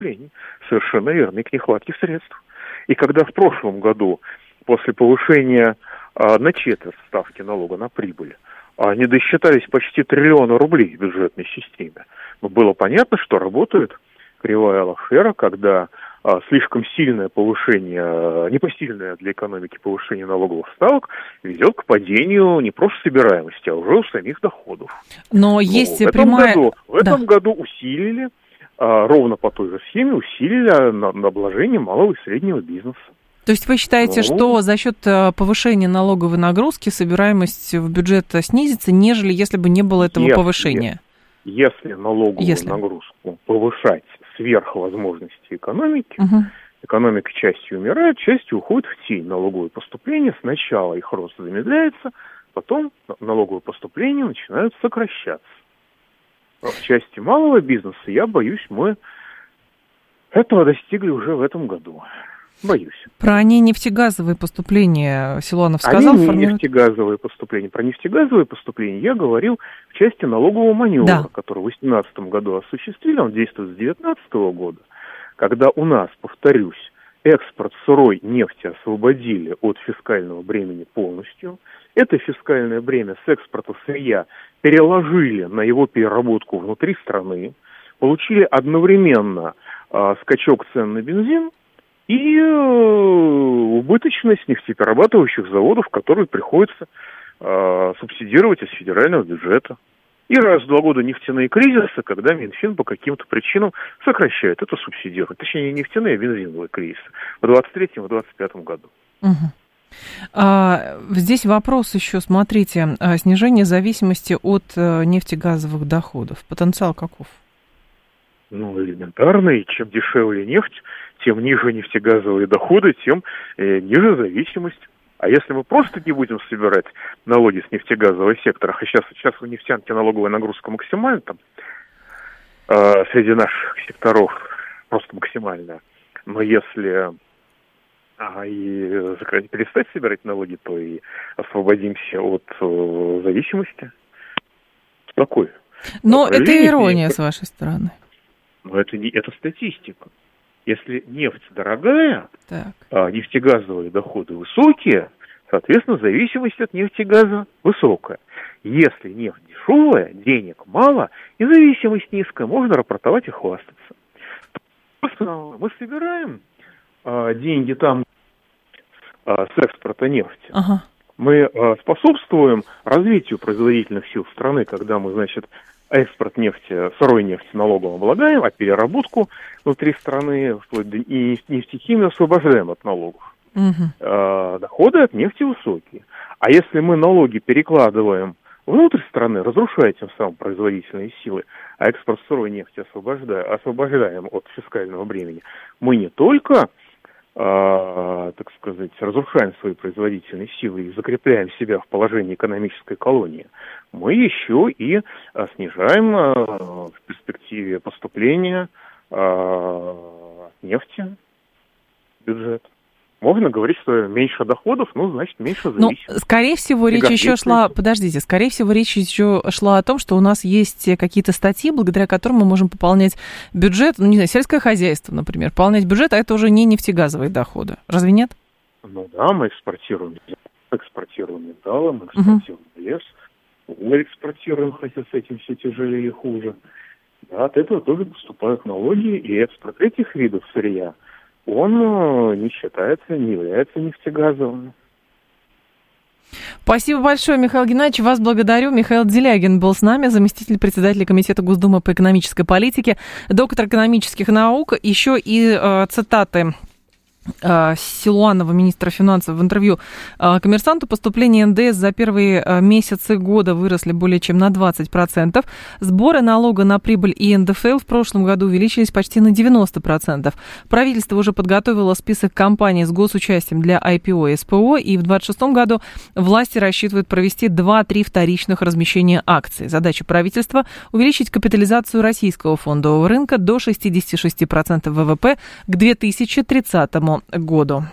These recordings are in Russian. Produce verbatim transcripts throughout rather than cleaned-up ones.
Совершенно верно, и к нехватке средств. И когда в прошлом году, после повышения а, на четверть ставки налога на прибыль, они досчитались почти триллиона рублей в бюджетной системе, но было понятно, что работает кривая Лафера, когда а, слишком сильное повышение, непосильное для экономики повышение налоговых ставок ведет к падению не просто собираемости, а уже у самих доходов. Но есть в этом прямая... году, в этом да. году усилили, а, ровно по той же схеме, усилили на, на обложение малого и среднего бизнеса. То есть вы считаете, ну, что за счет повышения налоговой нагрузки собираемость в бюджет снизится, нежели если бы не было этого если, повышения? Если налоговую если. нагрузку повышать сверх возможностей экономики, угу. экономика частью умирает, частью уходит в тень. Налоговые поступления, сначала их рост замедляется, потом налоговые поступления начинают сокращаться. В части малого бизнеса, я боюсь, мы этого достигли уже в этом году. Боюсь. Про нефтегазовые поступления Силуанов сказал? Они не формирует... нефтегазовые поступления. Про нефтегазовые поступления я говорил в части налогового маневра, да. который в две тысячи восемнадцатом году осуществили, он действует с две тысячи девятнадцатого года, когда у нас, повторюсь, экспорт сырой нефти освободили от фискального бремени полностью. Это фискальное бремя с экспорта сырья переложили на его переработку внутри страны, получили одновременно э, скачок цен на бензин, и убыточность нефтеперерабатывающих заводов, которые приходится э, субсидировать из федерального бюджета. И раз в два года нефтяные кризисы, когда Минфин по каким-то причинам сокращает это субсидирование. Точнее, не нефтяные, а бензиновые кризисы. В двадцать третьем и двадцать пятом году. Угу. А, здесь вопрос еще, смотрите, снижение зависимости от нефтегазовых доходов. Потенциал каков? Ну, элементарный. Чем дешевле нефть, тем ниже нефтегазовые доходы, тем э, ниже зависимость. А если мы просто не будем собирать налоги с нефтегазового сектора, а сейчас, сейчас у нефтянки налоговая нагрузка максимальна, там, э, среди наших секторов просто максимальная, но если а, и перестать собирать налоги, то и освободимся от э, зависимости. Такой. Но это, это ирония с вашей стороны. Но это, не, это статистика. Если нефть дорогая, так. а нефтегазовые доходы высокие, соответственно, зависимость от нефтегаза высокая. Если нефть дешевая, денег мало и зависимость низкая, можно рапортовать и хвастаться. Мы собираем а, деньги там а, с экспорта нефти. Ага. Мы а, способствуем развитию производительных сил страны, когда мы, значит, экспорт нефти, сырой нефти налогом облагаем, а переработку внутри страны вплоть до и нефтехимию освобождаем от налогов. Угу. А, доходы от нефти высокие. А если мы налоги перекладываем внутрь страны, разрушая тем самым производительные силы, а экспорт сырой нефти освобождаем, освобождаем от фискального бремени, мы не только, а, так сказать, разрушаем свои производительные силы и закрепляем себя в положении экономической колонии, мы еще и а, снижаем а, в перспективе поступления а, нефти в бюджет. Можно говорить, что меньше доходов, ну, значит, меньше зависимости. Ну, скорее всего, речь еще шла... Подождите, скорее всего, речь еще шла о том, что у нас есть какие-то статьи, благодаря которым мы можем пополнять бюджет, ну, не знаю, сельское хозяйство, например, пополнять бюджет, а это уже не нефтегазовые доходы. Разве нет? Ну да, мы экспортируем, экспортируем металлы, мы экспортируем угу. лес, мы экспортируем, хотя с этим все тяжелее и хуже. Да, от этого тоже поступают налоги, и экспорт этих видов сырья, он не считается, не является нефтегазовым. Спасибо большое, Михаил Геннадьевич. Вас благодарю. Михаил Делягин был с нами, заместитель председателя Комитета Госдумы по экономической политике, доктор экономических наук. Еще и э, цитаты Силуанова, министра финансов, в интервью «Коммерсанту». Поступления эн дэ эс за первые месяцы года выросли более чем на двадцать процентов. Сборы налога на прибыль и эн дэ эф эл в прошлом году увеличились почти на девяносто процентов. Правительство уже подготовило список компаний с госучастием для ай пи о и эс пэ о, и в двадцать шестом году власти рассчитывают провести два-три вторичных размещения акций. Задача правительства – увеличить капитализацию российского фондового рынка до шестьдесят шесть процентов вэ вэ пэ к две тысячи тридцатому году.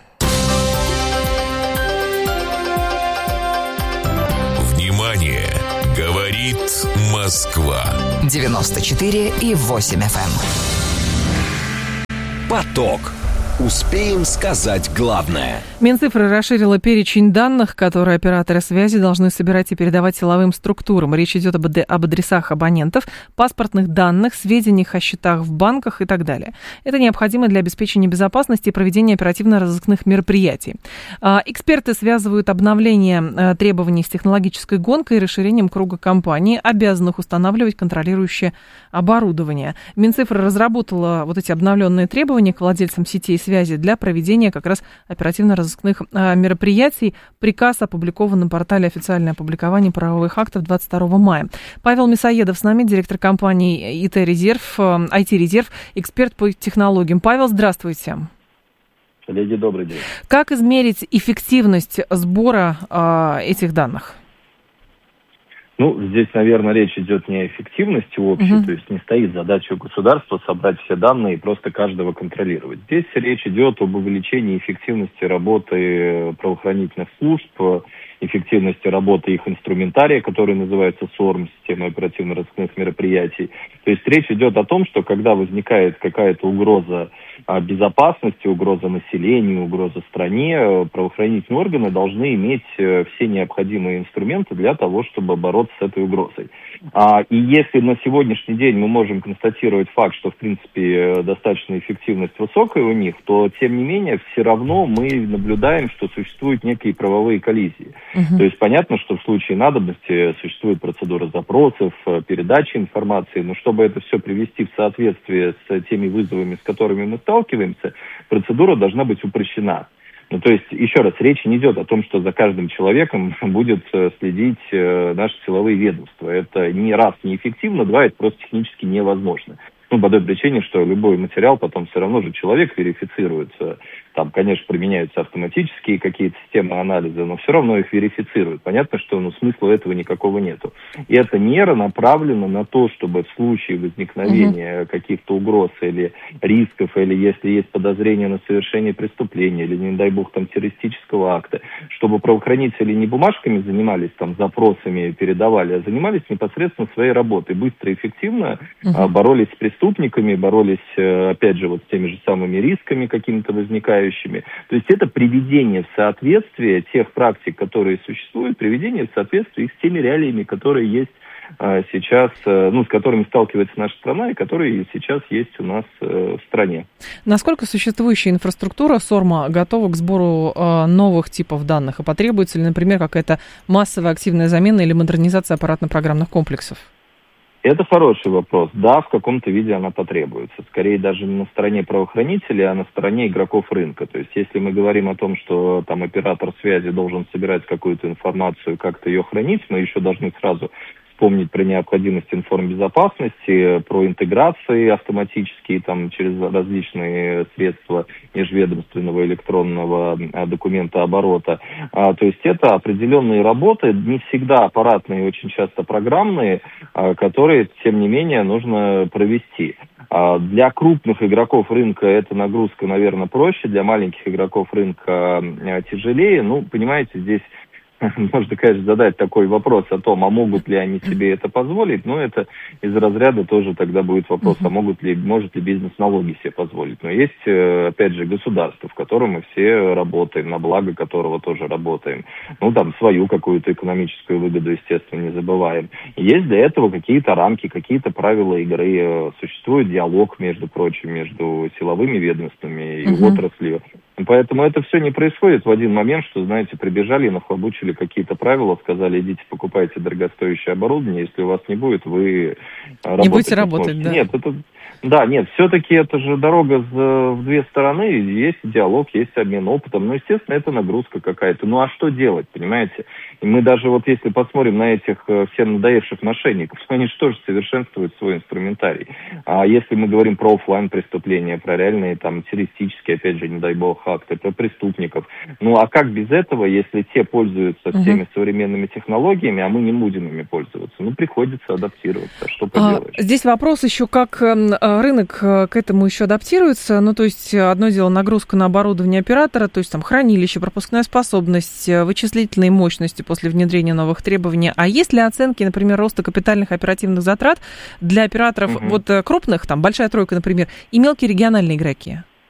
Внимание! Говорит Москва. девяносто четыре и восемь эф эм. Поток. Успеем сказать главное. Минцифры расширила перечень данных, которые операторы связи должны собирать и передавать силовым структурам. Речь идет об, ад- об адресах абонентов, паспортных данных, сведениях о счетах в банках и так далее. Это необходимо для обеспечения безопасности и проведения оперативно-розыскных мероприятий. А, эксперты связывают обновление а, требований с технологической гонкой и расширением круга компаний, обязанных устанавливать контролирующее оборудование. Минцифра разработала вот эти обновленные требования к владельцам сетей связи для проведения как раз оперативно-розыскных а, мероприятий. Приказ опубликован на портале «Официальное опубликование правовых актов» двадцать второго мая. Павел Мясоедов с нами, директор компании ай ти-резерв, ай ти-резерв, эксперт по технологиям. Павел, здравствуйте. Коллеги, добрый день. Как измерить эффективность сбора а, этих данных? Ну, здесь, наверное, речь идет не о эффективности общей, uh-huh. то есть не стоит задача у государства собрать все данные и просто каждого контролировать. Здесь речь идет об увеличении эффективности работы правоохранительных служб, эффективности работы их инструментария, который называется СОРМ, система оперативно-розыскных мероприятий. То есть речь идет о том, что когда возникает какая-то угроза безопасности, угроза населению, угроза стране, правоохранительные органы должны иметь все необходимые инструменты для того, чтобы бороться с этой угрозой. А, и если на сегодняшний день мы можем констатировать факт, что в принципе достаточно эффективность высокая у них, то тем не менее все равно мы наблюдаем, что существуют некие правовые коллизии. Uh-huh. То есть понятно, что в случае надобности существует процедура запросов, передачи информации, но чтобы это все привести в соответствие с теми вызовами, с которыми мы сталкиваемся, процедура должна быть упрощена. Ну, то есть, еще раз, речь не идет о том, что за каждым человеком будет следить э, наши силовые ведомства. Это ни раз неэффективно, два, это просто технически невозможно. Ну, по той причине, что любой материал потом все равно же человек верифицируется. Там, конечно, применяются автоматические какие-то системы анализа, но все равно их верифицируют. Понятно, что ну, смысла этого никакого нету. И эта мера направлена на то, чтобы в случае возникновения uh-huh. каких-то угроз или рисков, или если есть подозрение на совершение преступления, или, не дай бог, там, террористического акта, чтобы правоохранители не бумажками занимались, там, запросами передавали, а занимались непосредственно своей работой. Быстро и эффективно uh-huh. боролись с преступниками, боролись, опять же, вот с теми же самыми рисками какими-то возникающими. То есть это приведение в соответствие тех практик, которые существуют, приведение в соответствие с теми реалиями, которые есть а, сейчас, а, ну, с которыми сталкивается наша страна и которые сейчас есть у нас а, в стране. Насколько существующая инфраструктура СОРМа готова к сбору а, новых типов данных? И потребуется ли, например, какая-то массовая активная замена или модернизация аппаратно-программных комплексов? Это хороший вопрос. Да, в каком-то виде она потребуется. Скорее даже не на стороне правоохранителей, а на стороне игроков рынка. То есть если мы говорим о том, что там оператор связи должен собирать какую-то информацию, как-то ее хранить, мы еще должны сразу вспомнить про необходимость информбезопасности, про интеграции автоматические там, через различные средства межведомственного электронного документооборота. А, то есть это определенные работы, не всегда аппаратные, очень часто программные, а, которые, тем не менее, нужно провести. А, для крупных игроков рынка эта нагрузка, наверное, проще, для маленьких игроков рынка а, тяжелее. Ну, понимаете, здесь можно, конечно, задать такой вопрос о том, а могут ли они себе это позволить, но это из разряда тоже тогда будет вопрос, а могут ли, может ли бизнес налоги себе позволить. Но есть, опять же, государство, в котором мы все работаем, на благо которого тоже работаем. Ну, там, свою какую-то экономическую выгоду, естественно, не забываем. И есть для этого какие-то рамки, какие-то правила игры. Существует диалог, между прочим, между силовыми ведомствами и uh-huh. отраслью. Поэтому это все не происходит в один момент, что, знаете, прибежали, нахлобучили какие-то правила, сказали, идите покупайте дорогостоящее оборудование, если у вас не будет, вы работать не будете работать, сможете. Да. Нет, это... Да, нет, все-таки это же дорога в две стороны, есть диалог, есть обмен опытом, ну, естественно, это нагрузка какая-то. Ну, а что делать, понимаете? И мы даже вот если посмотрим на этих всем надоевших мошенников, они же тоже совершенствуют свой инструментарий. А если мы говорим про офлайн преступления, про реальные там террористические, опять же, не дай бог, акты, про преступников, ну, а как без этого, если те пользуются угу. всеми современными технологиями, а мы не будем ими пользоваться? Ну, приходится адаптироваться, что поделаешь. А, здесь вопрос еще, как рынок к этому еще адаптируется, ну, то есть одно дело нагрузка на оборудование оператора, то есть там хранилище, пропускная способность, вычислительные мощности после внедрения новых требований. А есть ли оценки, например, роста капитальных оперативных затрат для операторов угу. вот крупных, там большая тройка, например, и мелкие региональные игроки?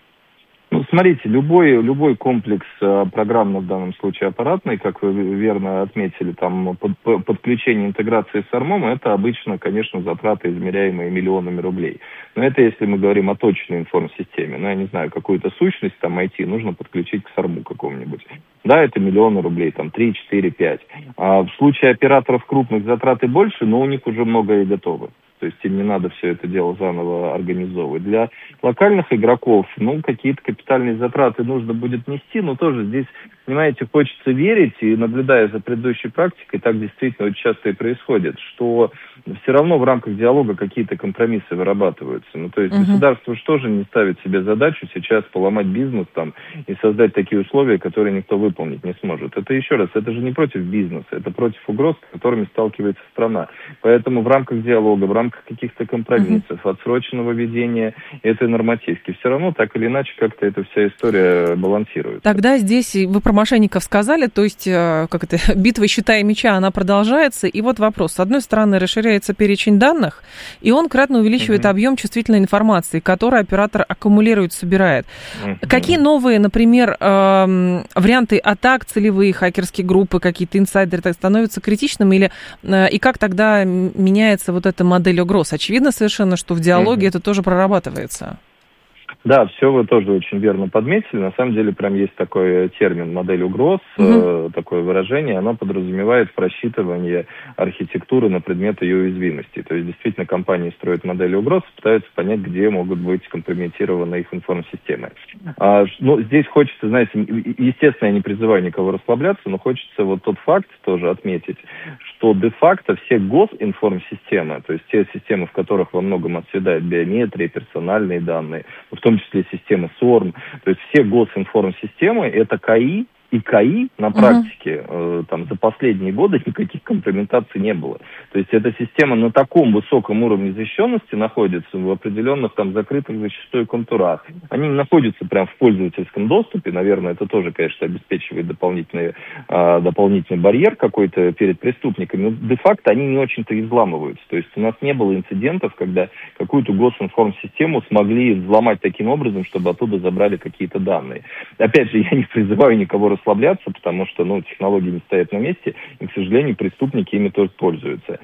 смотрите, любой, любой комплекс программно, в данном случае аппаратный, как вы верно отметили, там под, подключение интеграции с АРМом, это обычно, конечно, затраты, измеряемые миллионами рублей. Но это если мы говорим о точной информсистеме. Ну, я не знаю, какую-то сущность там ай ти нужно подключить к САРМу какому-нибудь. Да, это миллионы рублей, там три, четыре, пять. А в случае операторов крупных затраты больше, но у них уже многое готово. То есть им не надо все это дело заново организовывать. Для локальных игроков, ну, какие-то капитальные затраты нужно будет нести, но тоже здесь, понимаете, хочется верить, и наблюдая за предыдущей практикой, так действительно очень часто и происходит, что все равно в рамках диалога какие-то компромиссы вырабатываются. Ну, то есть uh-huh. государство же тоже не ставит себе задачу сейчас поломать бизнес там и создать такие условия, которые никто выполнить не сможет. Это еще раз, это же не против бизнеса, это против угроз, с которыми сталкивается страна. Поэтому в рамках диалога, в рамках каких-то компромиссов, uh-huh. отсроченного ведения этой нормативки, все равно так или иначе как-то эта вся история балансирует. Тогда здесь вы про мошенников сказали, то есть как это, битва щита и меча, она продолжается. И вот вопрос. С одной стороны, расширяется перечень данных, и он кратно увеличивает uh-huh. объем чувствительной информации, которую оператор аккумулирует, собирает. Uh-huh. Какие новые, например, э, варианты атак, целевые хакерские группы, какие-то инсайдеры так становятся критичными? Или, э, и как тогда меняется вот эта модель угроз? Очевидно совершенно, что в диалоге uh-huh. это тоже прорабатывается. Да, все вы тоже очень верно подметили. На самом деле, прям есть такой термин «модель угроз», uh-huh. э, такое выражение, оно подразумевает просчитывание архитектуры на предмет ее уязвимости. То есть, действительно, компании строят модели угроз, пытаются понять, где могут быть скомпрометированы их информсистемы. А, ну, здесь хочется, знаете, естественно, я не призываю никого расслабляться, но хочется вот тот факт тоже отметить, что де-факто все госинформсистемы, то есть те системы, в которых во многом отседает биометрия, персональные данные, в том числе системы СОРМ, то есть все госинформсистемы, это КАИ, и КАИ на практике uh-huh. э, там, за последние годы никаких компрометаций не было. То есть эта система на таком высоком уровне защищенности находится в определенных там закрытых зачастую контурах. Они не находятся прямо в пользовательском доступе. Наверное, это тоже, конечно, обеспечивает дополнительный, э, дополнительный барьер какой-то перед преступниками. Но де-факто они не очень-то и взламываются. То есть у нас не было инцидентов, когда какую-то госинформсистему смогли взломать таким образом, чтобы оттуда забрали какие-то данные. Опять же, я не призываю никого расслабляться, потому что, ну, технологии не стоят на месте, и, к сожалению, преступники ими тоже пользуются.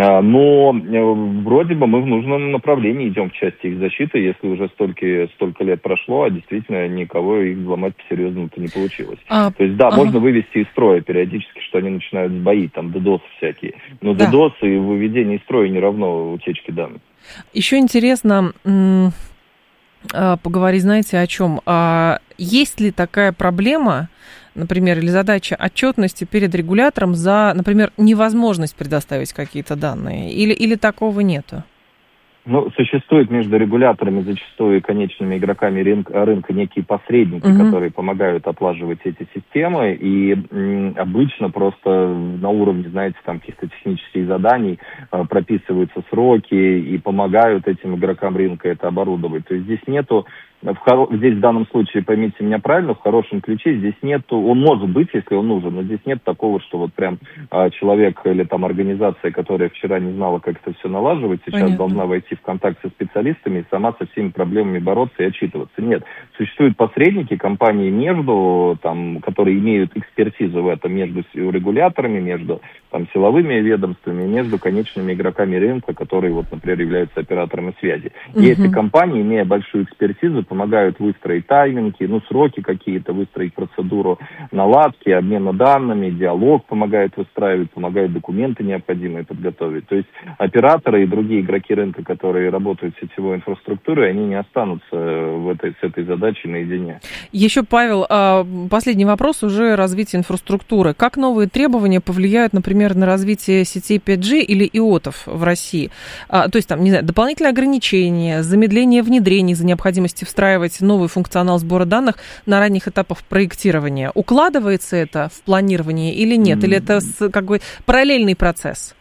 Но вроде бы мы в нужном направлении идем в части их защиты, если уже столько, столько лет прошло, а действительно никого их взломать по-серьезному-то не получилось. А, То есть, да, ага. можно вывести из строя периодически, что они начинают сбоить, там, ддос всякие. Но да. ддос и выведение из строя не равно утечке данных. Еще интересно м- поговорить, знаете, о чем? А есть ли такая проблема, например, или задача отчетности перед регулятором за, например, невозможность предоставить какие-то данные? Или, или такого нету? Ну, существуют между регуляторами зачастую и конечными игроками рынка, рынка некие посредники, uh-huh. которые помогают отлаживать эти системы, и м, обычно просто на уровне, знаете, там каких-то технических заданий э, прописываются сроки и помогают этим игрокам рынка это оборудовать. То есть здесь нету, в хоро... здесь в данном случае, поймите меня правильно, в хорошем ключе здесь нету, он может быть, если он нужен, но здесь нет такого, что вот прям э, человек или там организация, которая вчера не знала, как это все налаживать, сейчас Понятно. должна войти в контакт со специалистами и сама со всеми проблемами бороться и отчитываться. Нет. Существуют посредники, компании между, там, которые имеют экспертизу в этом между регуляторами, между там, силовыми ведомствами, между конечными игроками рынка, которые, вот, например, являются операторами связи. И угу. эти компании, имея большую экспертизу, помогают выстроить тайминги, ну, сроки какие-то, выстроить процедуру наладки, обмена данными, диалог помогает выстраивать, помогает документы необходимые подготовить. То есть операторы и другие игроки рынка, которые которые работают в сетевой инфраструктуре, они не останутся в этой, с этой задачей наедине. Еще, Павел, последний вопрос уже развития инфраструктуры. Как новые требования повлияют, например, на развитие сетей пять джи или ИОТов в России? То есть, там, не знаю, дополнительные ограничения, замедление внедрений из-за необходимости встраивать новый функционал сбора данных на ранних этапах проектирования. Укладывается это в планирование или нет? Или это как бы параллельный процесс?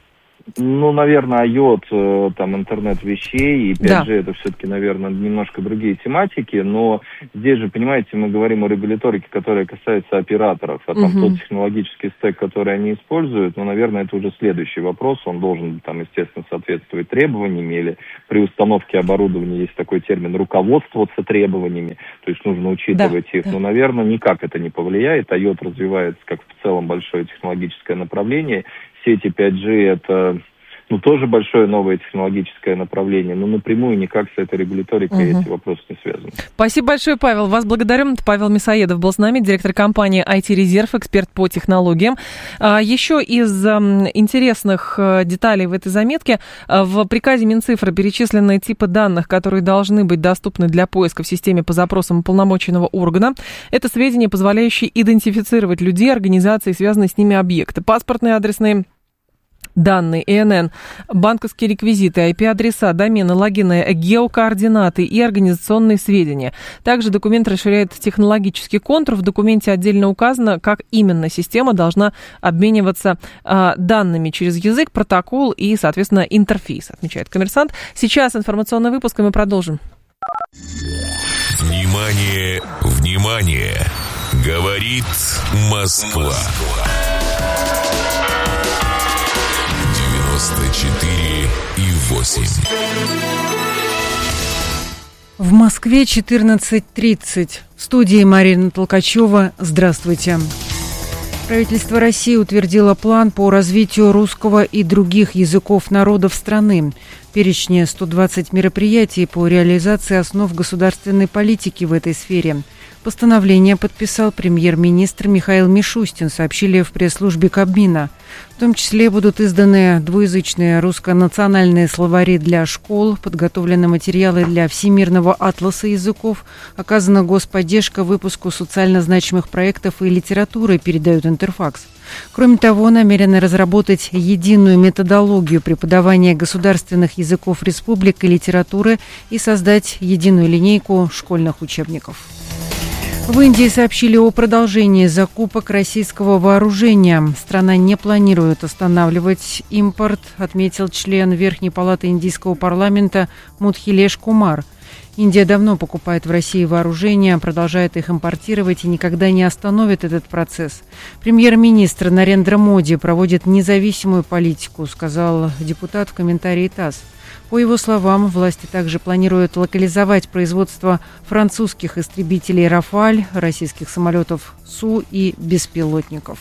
Ну, наверное, IoT, там, интернет вещей и пять джи, да, это все-таки, наверное, немножко другие тематики, но здесь же, понимаете, мы говорим о регуляторике, которая касается операторов, а там угу. тот технологический стек, который они используют, ну, наверное, это уже следующий вопрос, он должен, там, естественно, соответствовать требованиям, или при установке оборудования есть такой термин руководствоваться требованиями, то есть нужно учитывать да, их, да. но, наверное, никак это не повлияет, IoT развивается как в целом большое технологическое направление, сети пять джи это, ну, тоже большое новое технологическое направление, но напрямую никак с этой регуляторикой угу. эти вопросы не связаны. Спасибо большое, Павел. Вас благодарю. Павел Мясоедов был с нами, директор компании ай ти-резерв, эксперт по технологиям. Еще из интересных деталей в этой заметке. В приказе Минцифры перечислены типы данных, которые должны быть доступны для поиска в системе по запросам уполномоченного органа. Это сведения, позволяющие идентифицировать людей, организации, связанные с ними объекты. Паспортные, адресные данные, ИНН, банковские реквизиты, ай пи-адреса, домены, логины, геокоординаты и организационные сведения. Также документ расширяет технологический контур. В документе отдельно указано, как именно система должна обмениваться э, данными через язык, протокол и, соответственно, интерфейс, отмечает «Коммерсант». Сейчас информационный выпуск, и мы продолжим. Внимание, внимание! Говорит Москва. девяносто четыре и восемь. В Москве четырнадцать тридцать. В студии Марина Толкачева. Здравствуйте. Правительство России утвердило план по развитию русского и других языков народов страны. В перечне сто двадцать мероприятий по реализации основ государственной политики в этой сфере. Постановление подписал премьер-министр Михаил Мишустин, сообщили в пресс-службе Кабмина. В том числе будут изданы двуязычные русско-национальные словари для школ, подготовлены материалы для Всемирного атласа языков, оказана господдержка выпуску социально значимых проектов и литературы, передает Интерфакс. Кроме того, намерены разработать единую методологию преподавания государственных языков республик и литературы и создать единую линейку школьных учебников. В Индии сообщили о продолжении закупок российского вооружения. Страна не планирует останавливать импорт, отметил член Верхней палаты индийского парламента Мудхилеш Кумар. Индия давно покупает в России вооружение, продолжает их импортировать и никогда не остановит этот процесс. Премьер-министр Нарендра Моди проводит независимую политику, сказал депутат в комментарии ТАСС. По его словам, власти также планируют локализовать производство французских истребителей «Рафаль», российских самолетов Су и беспилотников.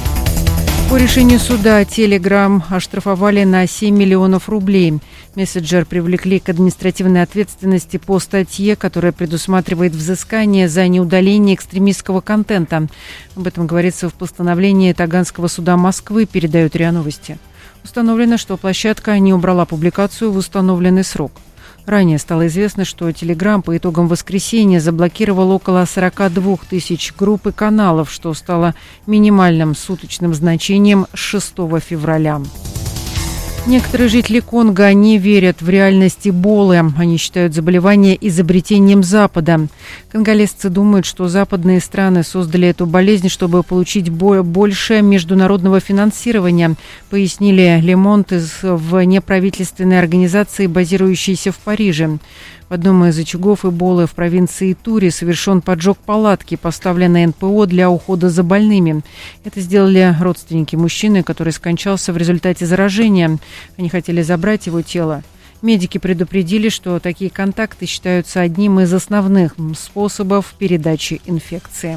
По решению суда Telegram оштрафовали на семь миллионов рублей. Мессенджер привлекли к административной ответственности по статье, которая предусматривает взыскание за неудаление экстремистского контента. Об этом говорится в постановлении Таганского суда Москвы, передают РИА Новости. Установлено, что площадка не убрала публикацию в установленный срок. Ранее стало известно, что Telegram по итогам воскресенья заблокировал около сорок два тысяч групп и каналов, что стало минимальным суточным значением с шестого февраля. Некоторые жители Конго не верят в реальность Эболы. Они считают заболевание изобретением Запада. Конголезцы думают, что западные страны создали эту болезнь, чтобы получить больше международного финансирования, пояснили Ле Монт из неправительственной организации, базирующейся в Париже. В одном из очагов Эболы в провинции Тури совершен поджог палатки, поставленной эн пэ о для ухода за больными. Это сделали родственники мужчины, который скончался в результате заражения. Они хотели забрать его тело. Медики предупредили, что такие контакты считаются одним из основных способов передачи инфекции.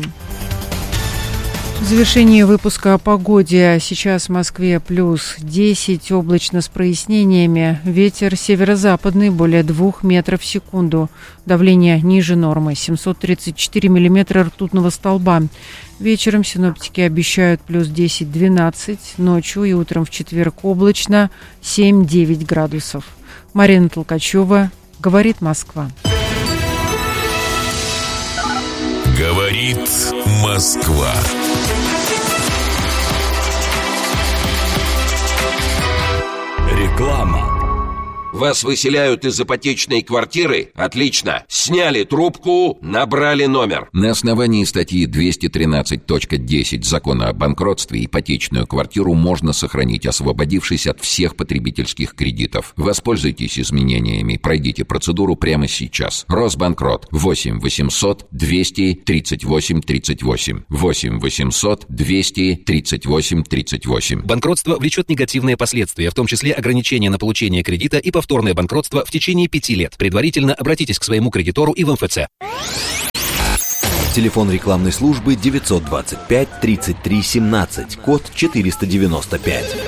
В завершении выпуска о погоде. Сейчас в Москве плюс десять, облачно с прояснениями. Ветер северо-западный, более двух метров в секунду. Давление ниже нормы, семьсот тридцать четыре миллиметра ртутного столба. Вечером синоптики обещают плюс десять-двенадцать, ночью и утром в четверг облачно семь-девять градусов. Марина Толкачева, говорит Москва. Говорит Москва. Реклама. Вас выселяют из ипотечной квартиры? Отлично. Сняли трубку, набрали номер. На основании статьи двести тринадцать точка десять Закона о банкротстве ипотечную квартиру можно сохранить, освободившись от всех потребительских кредитов. Воспользуйтесь изменениями. Пройдите процедуру прямо сейчас. Росбанкрот. восемь восемьсот двести тридцать восемь тридцать восемь. восемь восемьсот двести тридцать восемь тридцать восемь. Банкротство влечет негативные последствия, в том числе ограничение на получение кредита и повторное банкротство в течение пяти лет. Предварительно обратитесь к своему кредитору и в эм эф цэ. Телефон рекламной службы девятьсот двадцать пять тридцать три семнадцать, код четыреста девяносто пять.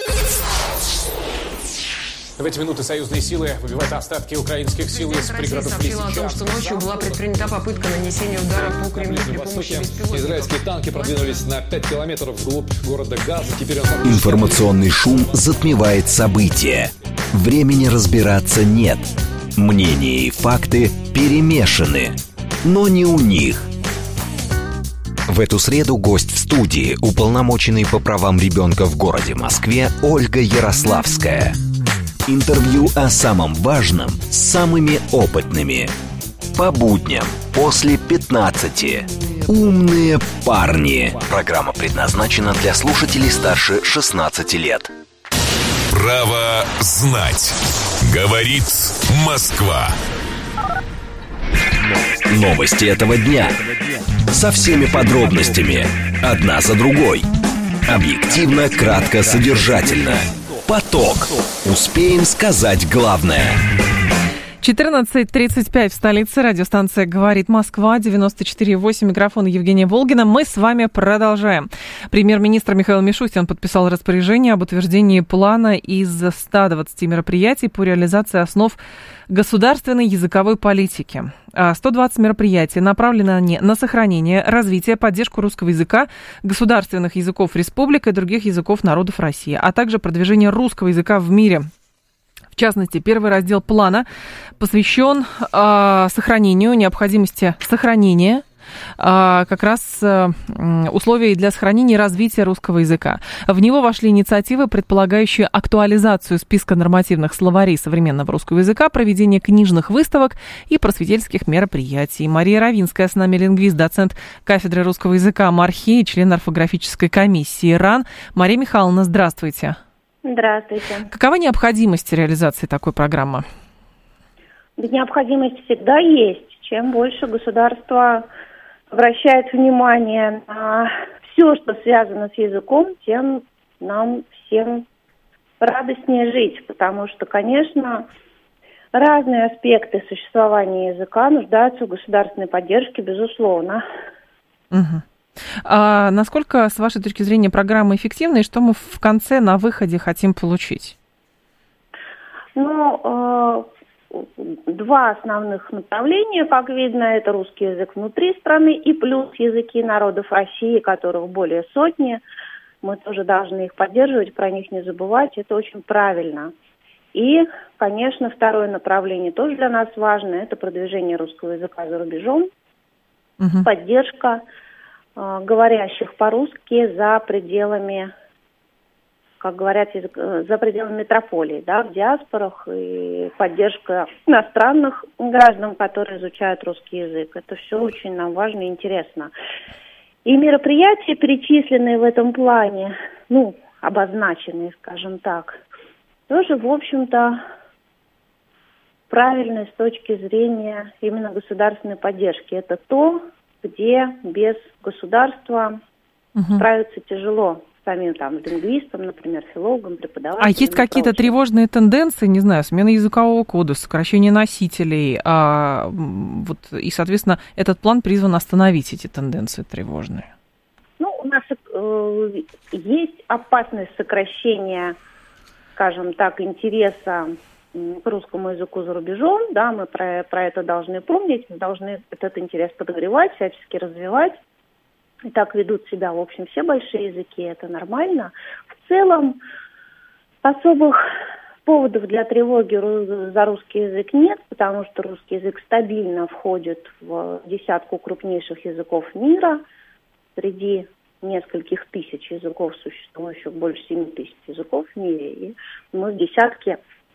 В эти минуты союзные силы выбивают остатки украинских сил из пригородов Лисичанска. Сообщила о том, что ночью была предпринята попытка нанесения удара по Кремлю при помощи беспилотников. Израильские танки продвинулись на пять километров вглубь города Газа. Теперь он... Информационный шум затмевает события. Времени разбираться нет. Мнения и факты перемешаны. Но не у них. В эту среду гость в студии, уполномоченный по правам ребенка в городе Москве Ольга Ярославская. Интервью о самом важном с самыми опытными. По будням после пятнадцати. Умные парни. Программа предназначена для слушателей старше шестнадцати лет. Право знать. Говорит Москва. Новости этого дня. Со всеми подробностями. Одна за другой. Объективно, кратко, содержательно. Поток. Успеем сказать главное. четырнадцать тридцать пять в столице. Радиостанция «Говорит Москва», девяносто четыре восемь. Микрофон Евгения Волгина. Мы с вами продолжаем. Премьер-министр Михаил Мишустин подписал распоряжение об утверждении плана из ста двадцати мероприятий по реализации основ государственной языковой политики. сто двадцать мероприятий направлены на сохранение, развитие, поддержку русского языка, государственных языков республик и других языков народов России, а также продвижение русского языка в мире. В частности, первый раздел плана посвящен э, сохранению, необходимости сохранения э, как раз э, условий для сохранения и развития русского языка. В него вошли инициативы, предполагающие актуализацию списка нормативных словарей современного русского языка, проведение книжных выставок и просветительских мероприятий. Мария Равинская с нами, лингвист, доцент кафедры русского языка МАРХИ и член орфографической комиссии РАН. Мария Михайловна, здравствуйте. Здравствуйте. Какова необходимость реализации такой программы? Необходимость всегда есть. Чем больше государство обращает внимание на все, что связано с языком, тем нам всем радостнее жить. Потому что, конечно, разные аспекты существования языка нуждаются в государственной поддержке, безусловно. Угу. А насколько, с вашей точки зрения, программа эффективна, и что мы в конце на выходе хотим получить? Ну, э, два основных направления, как видно, это русский язык внутри страны и плюс языки народов России, которых более сотни. Мы тоже должны их поддерживать, про них не забывать, это очень правильно. И, конечно, второе направление тоже для нас важно, это продвижение русского языка за рубежом, угу. поддержка говорящих по-русски за пределами, как говорят, за пределами метрополии, да, в диаспорах, и поддержка иностранных граждан, которые изучают русский язык. Это все очень нам важно и интересно. И мероприятия, перечисленные в этом плане, ну, обозначенные, скажем так, тоже, в общем-то, правильные с точки зрения именно государственной поддержки. Это то, где без государства угу. справиться тяжело самим там лингвистам, например, филологам, преподавателям. А есть какие-то прочее. Тревожные тенденции, не знаю, смена языкового кода, сокращение носителей, а, вот, и, соответственно, этот план призван остановить эти тенденции тревожные? Ну, у нас э, есть опасность сокращения, скажем так, интереса к русскому языку за рубежом, да, мы про, про это должны помнить, мы должны этот интерес подогревать, всячески развивать. И так ведут себя, в общем, все большие языки, это нормально. В целом, особых поводов для тревоги за русский язык нет, потому что русский язык стабильно входит в десятку крупнейших языков мира. Среди нескольких тысяч языков, существующих больше семи тысяч языков в мире, и мы в десятке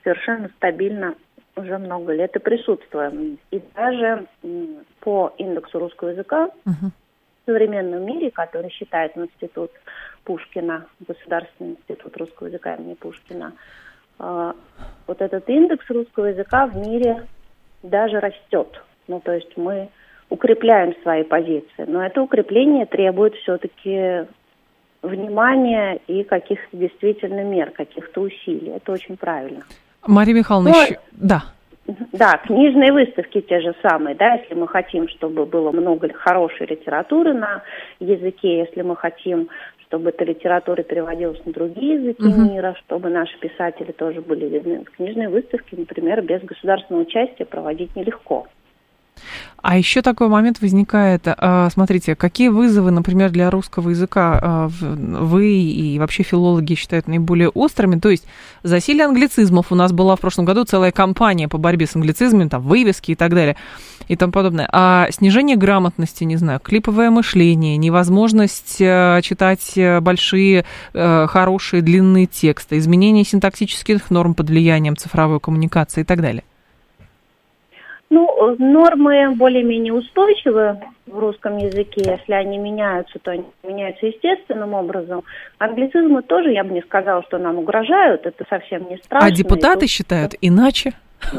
совершенно стабильно уже много лет и присутствуем. И даже по индексу русского языка uh-huh. в современном мире, который считает институт Пушкина, Государственный институт русского языка имени Пушкина, вот этот индекс русского языка в мире даже растет. Ну, то есть мы укрепляем свои позиции. Но это укрепление требует все-таки внимания и каких-то действительно мер, каких-то усилий. Это очень правильно. Мария Михайловна, Но, еще... да. Да, книжные выставки те же самые, да, если мы хотим, чтобы было много хорошей литературы на языке, если мы хотим, чтобы эта литература переводилась на другие языки uh-huh. мира, чтобы наши писатели тоже были видны. Книжные выставки, например, без государственного участия проводить нелегко. А еще такой момент возникает. Смотрите, какие вызовы, например, для русского языка вы и вообще филологи считают наиболее острыми? То есть засилие англицизмов. У нас была в прошлом году целая кампания по борьбе с англицизмами, там, вывески и так далее, и тому подобное. А снижение грамотности, не знаю, клиповое мышление, невозможность читать большие, хорошие, длинные тексты, изменение синтаксических норм под влиянием цифровой коммуникации и так далее. Ну, нормы более-менее устойчивы в русском языке. Если они меняются, то они меняются естественным образом. Англицизмы тоже, я бы не сказала, что нам угрожают. Это совсем не страшно. А депутаты тут... считают иначе?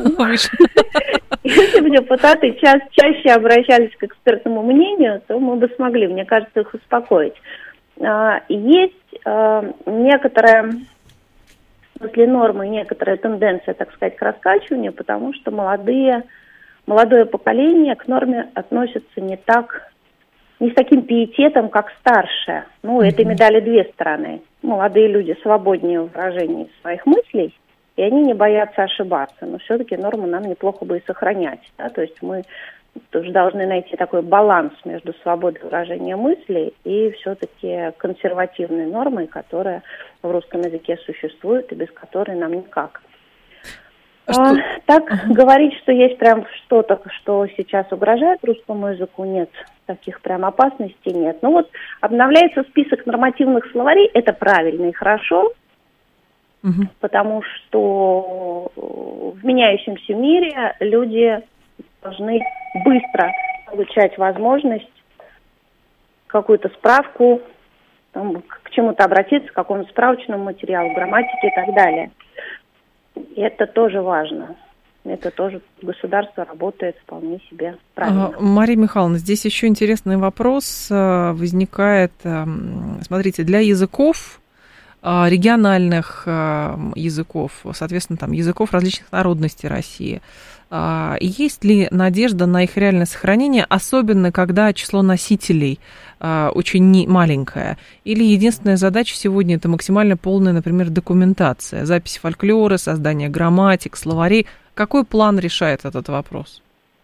Если бы депутаты чаще обращались к экспертному мнению, то мы бы смогли, мне кажется, их успокоить. Есть некоторая... после нормы некоторая тенденция, так сказать, к раскачиванию, потому что молодые, молодое поколение к норме относится не так, не с таким пиететом, как старшее. Ну, mm-hmm. этой медали две стороны. Молодые люди свободнее в выражении своих мыслей, и они не боятся ошибаться. Но все-таки норму нам неплохо бы и сохранять. Да? То есть мы тоже должны найти такой баланс между свободой выражения мыслей и все-таки консервативной нормой, которая в русском языке существует и без которой нам никак. А, так uh-huh. говорить, что есть прям что-то, что сейчас угрожает русскому языку, нет. Таких прям опасностей нет. Ну вот обновляется список нормативных словарей, это правильно и хорошо, uh-huh. потому что в меняющемся мире люди должны быстро получать возможность какую-то справку, там, к чему-то обратиться, к какому-то справочному материалу, грамматике и так далее. И это тоже важно. Это тоже государство работает вполне себе правильно. Мария Михайловна, здесь еще интересный вопрос возникает. Смотрите, для языков, региональных языков, соответственно, там, языков различных народностей России, есть ли надежда на их реальное сохранение, особенно когда число носителей очень маленькое? Или единственная задача сегодня – это максимально полная, например, документация, запись фольклора, создание грамматик, словарей? Какой план решает этот вопрос?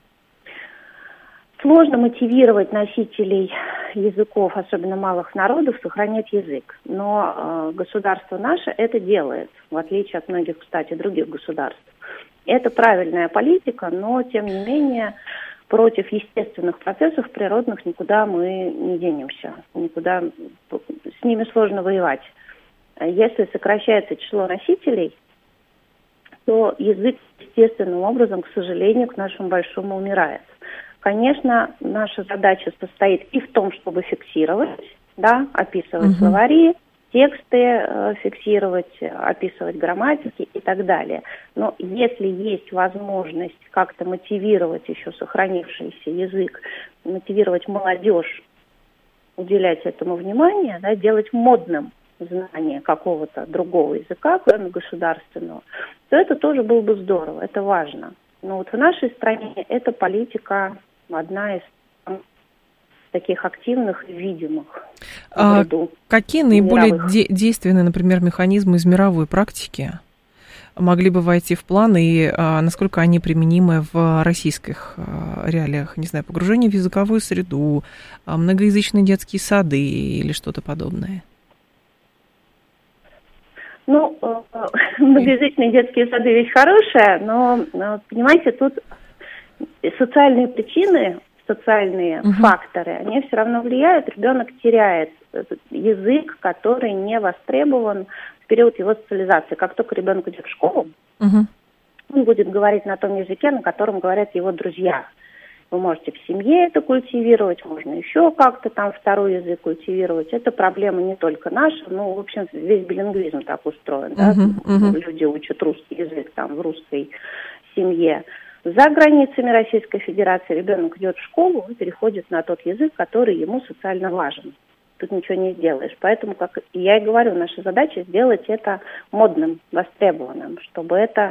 Сложно мотивировать носителей языков, особенно малых народов, сохранять язык. Но э, государство наше это делает, в отличие от многих, кстати, других государств. Это правильная политика, но, тем не менее, против естественных процессов природных никуда мы не денемся. Никуда с ними сложно воевать. Если сокращается число носителей, то язык естественным образом, к сожалению, к нашему большому умирает. Конечно, наша задача состоит и в том, чтобы фиксировать, да, описывать uh-huh. словари, тексты э, фиксировать, описывать грамматики и так далее. Но если есть возможность как-то мотивировать еще сохранившийся язык, мотивировать молодежь уделять этому внимание, да, делать модным знание какого-то другого языка, кроме государственного, то это тоже было бы здорово, это важно. Но вот в нашей стране эта политика одна из таких активных и видимых. А какие наиболее де- действенные, например, механизмы из мировой практики могли бы войти в план, и а, насколько они применимы в российских а, реалиях? Не знаю, погружение в языковую среду, а, многоязычные детские сады или что-то подобное? Ну, многоязычные детские сады вещь хорошая, но, понимаете, тут социальные причины, социальные uh-huh. факторы, они все равно влияют. Ребенок теряет язык, который не востребован в период его социализации. Как только ребенок идет в школу, Угу. Он будет говорить на том языке, на котором говорят его друзья. Вы можете в семье это культивировать, можно еще как-то там второй язык культивировать. Это проблема не только наша, ну, в общем, весь билингвизм так устроен, да? Uh-huh, uh-huh. Люди учат русский язык там в русской семье. За границами Российской Федерации ребенок идет в школу, он переходит на тот язык, который ему социально важен. Тут ничего не сделаешь. Поэтому, как я и говорю, наша задача сделать это модным, востребованным, чтобы это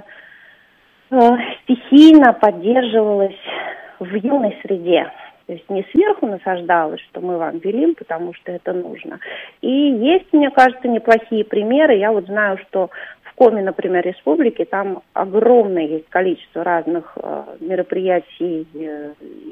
э, стихийно поддерживалось в юной среде. То есть не сверху насаждалось, что мы вам велим, потому что это нужно. И есть, мне кажется, неплохие примеры. Я вот знаю, что в Коми, например, республики, там огромное есть количество разных э, мероприятий, э,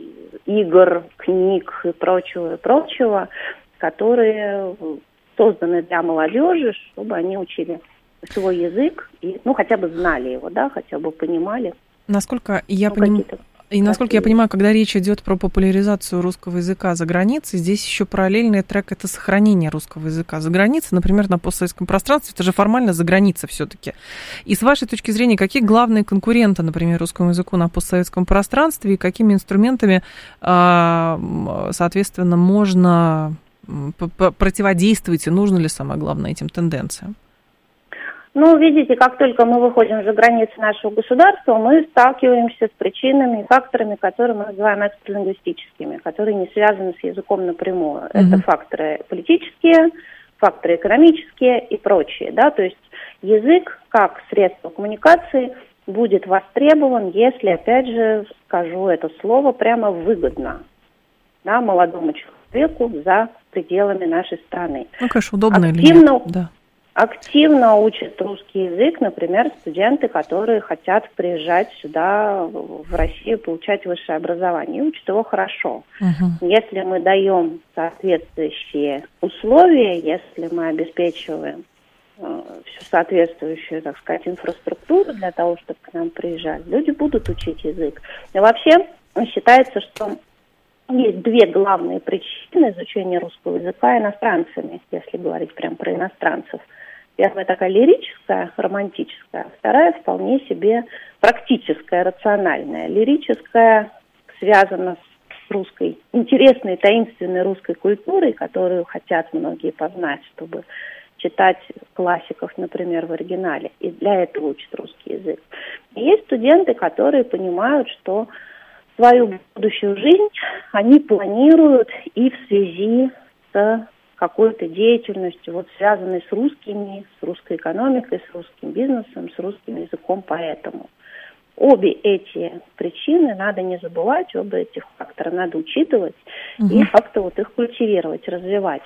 игр, книг и прочего, и прочего, которые созданы для молодежи, чтобы они учили свой язык и, ну, хотя бы знали его, да, хотя бы понимали. Насколько я ну, понимаю... И, насколько я понимаю, когда речь идет про популяризацию русского языка за границей, здесь еще параллельный трек – это сохранение русского языка за границей, например, на постсоветском пространстве. Это же формально за границей все-таки. И с вашей точки зрения, какие главные конкуренты, например, русскому языку на постсоветском пространстве и какими инструментами, соответственно, можно противодействовать и нужно ли, самое главное, этим тенденциям? Ну, видите, как только мы выходим за границы нашего государства, мы сталкиваемся с причинами и факторами, которые мы называем экстралингвистическими, которые не связаны с языком напрямую. Mm-hmm. Это факторы политические, факторы экономические и прочие, да, то есть язык как средство коммуникации будет востребован, если, опять же, скажу это слово, прямо выгодно, да, молодому человеку за пределами нашей страны. Ну, конечно, удобно Активно... или нет, да. Активно учат русский язык, например, студенты, которые хотят приезжать сюда, в Россию, получать высшее образование, и учат его хорошо. Uh-huh. Если мы даем соответствующие условия, если мы обеспечиваем э, всю соответствующую, так сказать, инфраструктуру для того, чтобы к нам приезжали, люди будут учить язык. И вообще считается, что есть две главные причины изучения русского языка иностранцами, если говорить прям про иностранцев. Первая такая лирическая, романтическая, вторая вполне себе практическая, рациональная. Лирическая связана с русской, интересной, таинственной русской культурой, которую хотят многие познать, чтобы читать классиков, например, в оригинале. И для этого учат русский язык. И есть студенты, которые понимают, что свою будущую жизнь они планируют и в связи с какой-то деятельностью, вот связанной с русскими, с русской экономикой, с русским бизнесом, с русским языком, поэтому. Обе эти причины надо не забывать, оба этих фактора надо учитывать угу. и как-то вот их культивировать, развивать.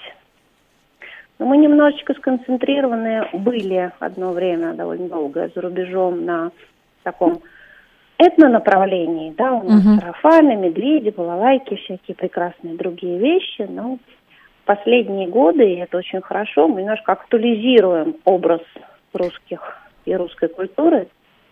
Но мы немножечко сконцентрированы были одно время, довольно долго, за рубежом на таком этнонаправлении, да, у нас uh-huh. сарафаны, медведи, балалайки, всякие прекрасные другие вещи, но в последние годы, и это очень хорошо, мы немножко актуализируем образ русских и русской культуры.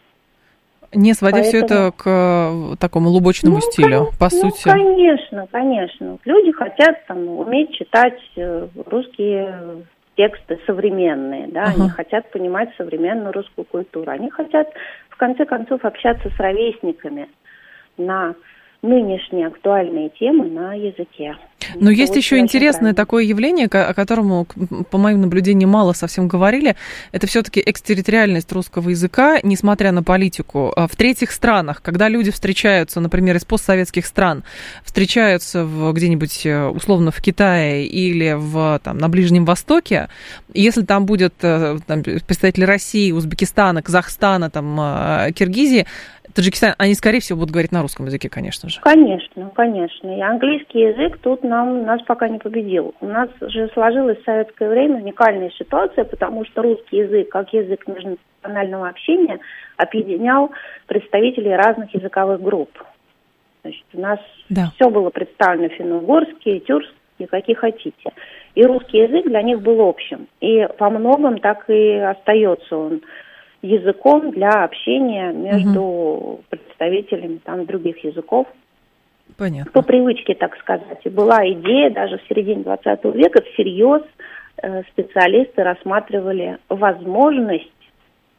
Не сводя Поэтому... все это к такому лубочному ну, стилю, кон... по ну, сути. Конечно, конечно. Люди хотят там уметь читать русские тексты современные, да, uh-huh. они хотят понимать современную русскую культуру, они хотят в конце концов общаться с ровесниками на нынешние актуальные темы на языке. Но это есть еще интересное правильно. Такое явление, о котором, по моим наблюдениям, мало совсем говорили. Это все-таки экстерриториальность русского языка, несмотря на политику. В третьих странах, когда люди встречаются, например, из постсоветских стран, встречаются в, где-нибудь условно в Китае или в, там, на Ближнем Востоке, если там будет там, представители России, Узбекистана, Казахстана, там, Киргизии, Таджикистан, они, скорее всего, будут говорить на русском языке, конечно же. Конечно, конечно. И английский язык тут нам, нас пока не победил. У нас же сложилась в советское время уникальная ситуация, потому что русский язык, как язык межнационального общения, объединял представителей разных языковых групп. Значит, у нас да. все было представлено финно-угорские, тюркские, какие хотите. И русский язык для них был общим. И во многом так и остается он языком для общения между угу. представителями там других языков. Понятно. По привычке, так сказать. И была идея, даже в середине двадцатого века всерьез э, специалисты рассматривали возможность,